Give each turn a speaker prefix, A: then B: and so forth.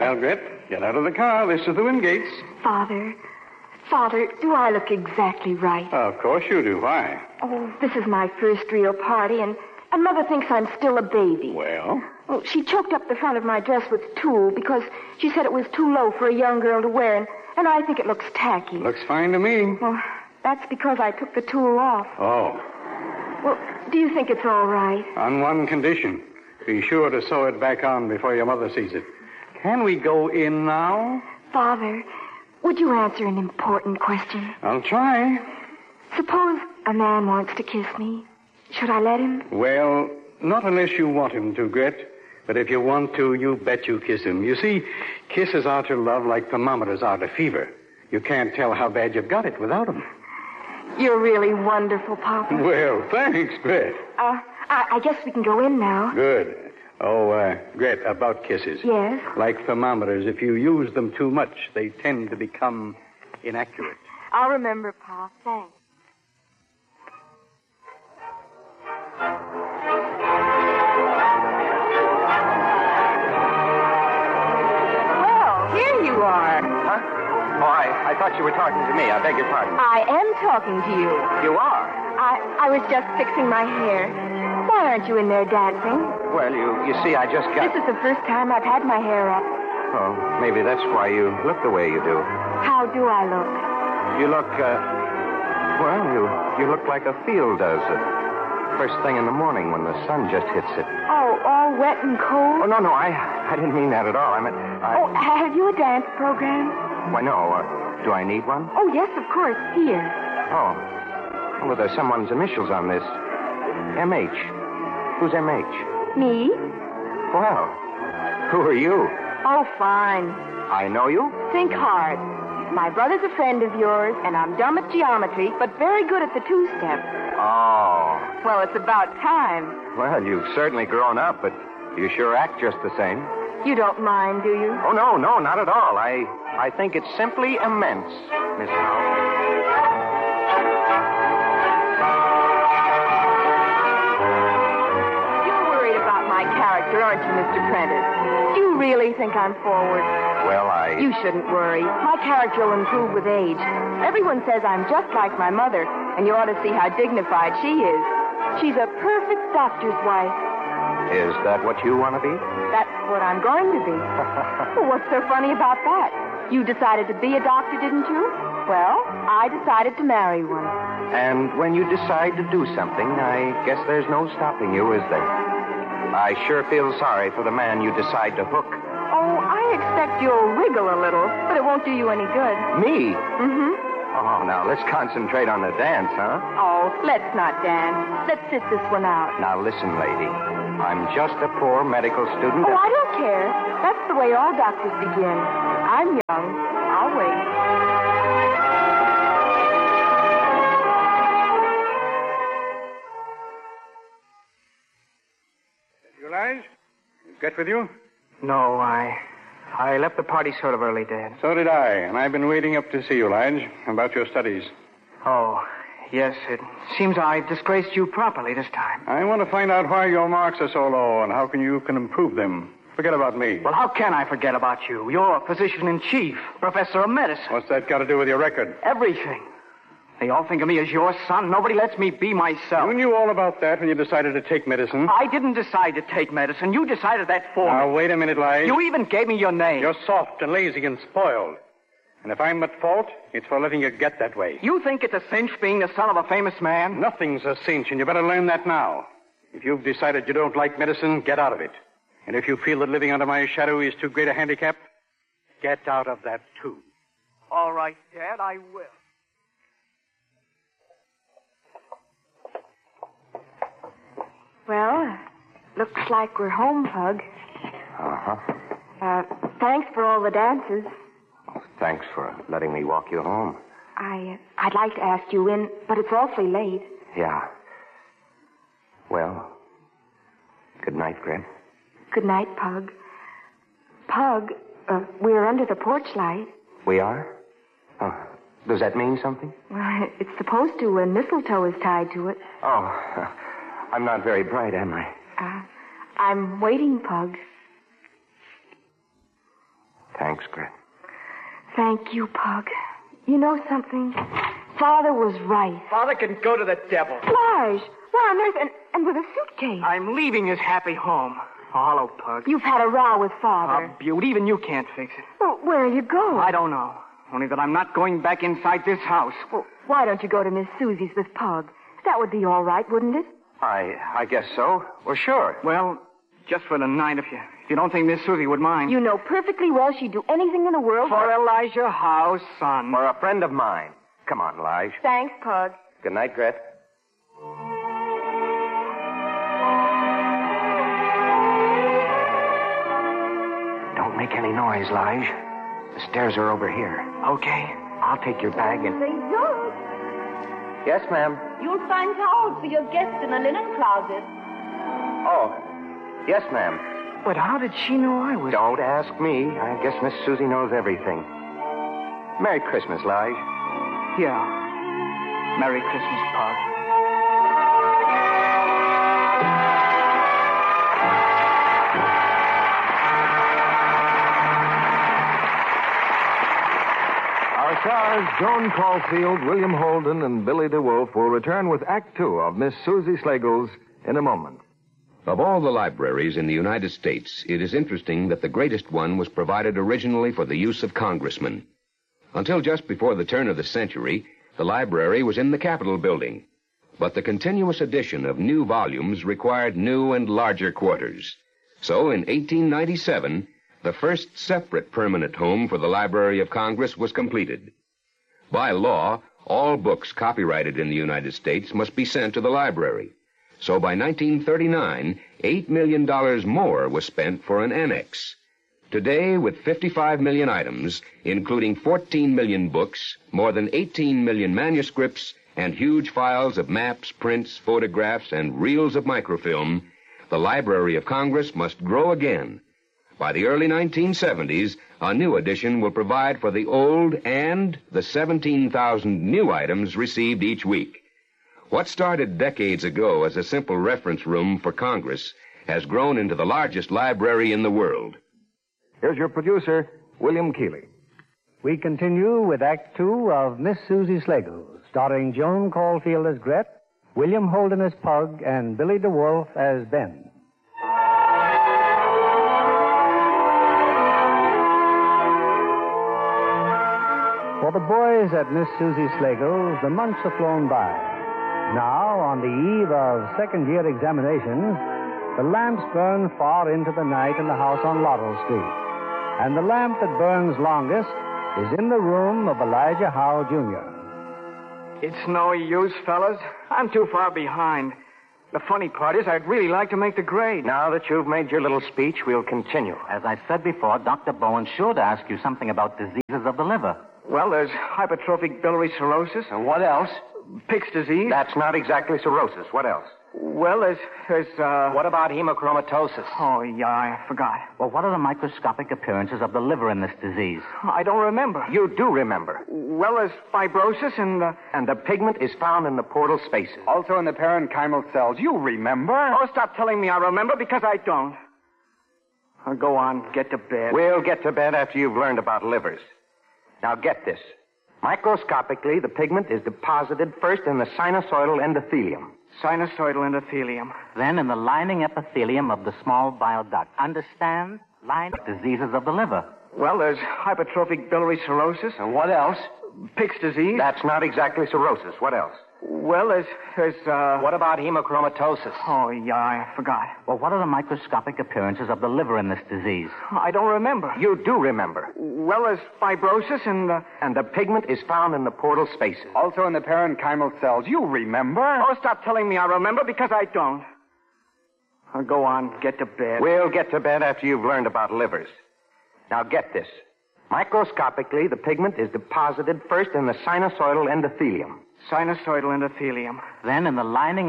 A: Well, Gret, get out of the car. This is the Wingates.
B: Father, do I look exactly right?
A: Of course you do. Why?
B: Oh, this is my first real party, and Mother thinks I'm still a baby.
A: Well?
B: Well, she choked up the front of my dress with tulle because she said it was too low for a young girl to wear, and I think it looks tacky.
A: Looks fine to me.
B: Well, that's because I took the tulle off.
A: Oh.
B: Well, do you think it's all right?
A: On one condition. Be sure to sew it back on before your mother sees it. Can we go in now?
B: Father, would you answer an important question?
A: I'll try.
B: Suppose a man wants to kiss me. Should I let him?
A: Well, not unless you want him to, Gret. But if you want to, you bet you kiss him. You see, kisses are to love like thermometers are to fever. You can't tell how bad you've got it without them.
B: You're really wonderful, Papa.
A: Well, thanks, Gret.
B: I guess we can go in now.
A: Good. Oh, Gret, about kisses.
B: Yes?
A: Like thermometers, if you use them too much, they tend to become inaccurate.
B: I'll remember, Pa. Thanks. Well, here you are.
C: Huh? Oh, I thought you were talking to me. I beg your pardon.
B: I am talking to you.
C: You are?
B: I was just fixing my hair. Why aren't you in there dancing?
C: Well, you see, I just got...
B: This is the first time I've had my hair up.
C: Oh, maybe that's why you look the way you do.
B: How do I look?
C: You look, well, you look like a field does it. First thing in the morning when the sun just hits it.
B: Oh, all wet and cold?
C: Oh, no, I didn't mean that at all. I meant...
B: Oh, have you a dance program?
C: Why, no. Do I need one?
B: Oh, yes, of course. Here.
C: Oh. Well, there's someone's initials on this. M.H. Who's M.H.?
B: Me?
C: Well, who are you?
B: Oh, fine.
C: I know you?
B: Think hard. My brother's a friend of yours, and I'm dumb at geometry, but very good at the two-step.
C: Oh.
B: Well, it's about time.
C: Well, you've certainly grown up, but you sure act just the same.
B: You don't mind, do you?
C: Oh, no, not at all. I think it's simply immense, Miss Howell.
B: You're worried about my character, aren't you, Mr. Prentice? Do you really think I'm forward?
C: Well,
B: You shouldn't worry. My character will improve with age. Everyone says I'm just like my mother, and you ought to see how dignified she is. She's a perfect doctor's wife.
C: Is that what you want to be?
B: That's what I'm going to be. Well, what's so funny about that? You decided to be a doctor, didn't you? Well, I decided to marry one.
C: And when you decide to do something, I guess there's no stopping you, is there? I sure feel sorry for the man you decide to hook.
B: Oh, I expect you'll wriggle a little, but it won't do you any good.
C: Me?
B: Mm-hmm.
C: Oh, now, let's concentrate on the dance, huh?
B: Oh, let's not dance. Let's sit this one out.
C: Now, listen, lady. I'm just a poor medical student.
B: Oh, I don't care. That's the way all doctors begin. I'm young. I'll wait.
A: You, Lige? Get with you?
D: No, I left the party sort of early, Dad.
A: So did I, and I've been waiting up to see you, Lige, about your studies.
D: Oh, yes, it seems I disgraced you properly this time.
A: I want to find out why your marks are so low and how you can improve them. Forget about me.
D: Well, how can I forget about you? You're physician-in-chief, professor of medicine.
A: What's that got to do with your record?
D: Everything. They all think of me as your son. Nobody lets me be myself.
A: You knew all about that when you decided to take medicine.
D: I didn't decide to take medicine. You decided that for me.
A: Now, wait a minute, Lige.
D: You even gave me your name.
A: You're soft and lazy and spoiled. And if I'm at fault, it's for letting you get that way.
D: You think it's a cinch being the son of a famous man?
A: Nothing's a cinch, and you better learn that now. If you've decided you don't like medicine, get out of it. And if you feel that living under my shadow is too great a handicap, get out of that, too.
D: All right, Dad, I will.
B: Well, looks like we're home, Pug.
C: Uh-huh.
B: Thanks for all the dances.
C: Oh, thanks for letting me walk you home.
B: I'd like to ask you in, but it's awfully late.
C: Yeah. Well, good night, Gret.
B: Good night, Pug. Pug, we're under the porch light.
C: We are? Oh, does that mean something?
B: Well, it's supposed to when mistletoe is tied to it.
C: Oh, I'm not very bright, am I?
B: I'm waiting, Pug.
C: Thanks, Gret.
B: Thank you, Pug. You know something? Father was right.
D: Father can go to the devil.
B: Lige, where on earth? And with a suitcase.
D: I'm leaving his happy home. Oh, hello, Pug.
B: You've had a row with Father.
D: Oh, Butte, even you can't fix it.
B: Well, where'll you go?
D: I don't know. Only that I'm not going back inside this house.
B: Well, why don't you go to Miss Susie's with Pug? That would be all right, wouldn't it?
C: I guess so. Well, sure.
D: Well, just for the night, if you don't think Miss Susie would mind.
B: You know perfectly well she'd do anything in the world
D: For Elijah Howe's son.
C: For a friend of mine. Come on, Lige.
B: Thanks, Pug.
C: Good night, Gret. Don't make any noise, Lige. The stairs are over here.
D: Okay.
C: I'll take your bag and...
E: St. George,
C: Yes, ma'am.
E: you'll find towels for your guests in a linen closet.
C: Oh, yes, ma'am.
D: But how did she know I was...
C: Don't ask me. I guess Miss Susie knows everything. Merry Christmas, Lige.
D: Yeah. Merry Christmas, Pug.
F: Our stars, Joan Caulfield, William Holden, and Billy DeWolf, will return with Act Two of Miss Susie Slagles in a moment.
G: Of all the libraries in the United States, it is interesting that the greatest one was provided originally for the use of congressmen. Until just before the turn of the century, the library was in the Capitol building. But the continuous addition of new volumes required new and larger quarters. So in 1897, the first separate permanent home for the Library of Congress was completed. By law, all books copyrighted in the United States must be sent to the library. So by 1939, $8 million more was spent for an annex. Today, with 55 million items, including 14 million books, more than 18 million manuscripts, and huge files of maps, prints, photographs, and reels of microfilm, the Library of Congress must grow again. By the early 1970s, a new edition will provide for the old and the 17,000 new items received each week. What started decades ago as a simple reference room for Congress has grown into the largest library in the world.
F: Here's your producer, William Keeley.
H: We continue with Act Two of Miss Susie Slagles, starring Joan Caulfield as Gret, William Holden as Pug, and Billy DeWolf as Ben. For the boys at Miss Susie Slagles, the months have flown by. Now, on the eve of second-year examinations, the lamps burn far into the night in the house on Laurel Street. And the lamp that burns longest is in the room of Elijah Howe, Jr.
D: It's no use, fellas. I'm too far behind. The funny part is I'd really like to make the grade.
C: Now that you've made your little speech, we'll continue.
I: As I said before, Dr. Bowen's sure to ask you something about diseases of the liver.
D: Well, there's hypertrophic biliary cirrhosis.
C: And what else?
D: Pick's disease.
C: That's not exactly cirrhosis. What else?
D: Well, there's
C: What about hemochromatosis?
D: Oh, yeah, I forgot.
I: Well, what are the microscopic appearances of the liver in this disease?
D: I don't remember.
C: You do remember.
D: Well, there's fibrosis and...
C: And the pigment is found in the portal spaces.
A: Also in the parenchymal cells. You remember?
D: Oh, stop telling me I remember, because I don't. I'll go on, get to bed.
C: We'll get to bed after you've learned about livers. Now get this. Microscopically, the pigment is deposited first in the sinusoidal endothelium.
D: Sinusoidal endothelium.
I: Then in the lining epithelium of the small bile duct. Understand? Diseases of the liver.
D: Well, there's hypertrophic biliary cirrhosis.
C: And what else?
D: Pick's disease.
C: That's not exactly cirrhosis. What else?
D: Well, there's
C: What about hemochromatosis?
D: Oh, yeah, I forgot.
I: Well, what are the microscopic appearances of the liver in this disease?
D: I don't remember.
C: You do remember.
D: Well, there's fibrosis and...
C: And the pigment is found in the portal spaces.
A: Also in the parenchymal cells. You remember?
D: Oh, stop telling me I remember, because I don't. I'll go on, get to bed.
C: We'll get to bed after you've learned about livers. Now get this. Microscopically, the pigment is deposited first in the sinusoidal endothelium.
D: Sinusoidal endothelium.
I: Then in the lining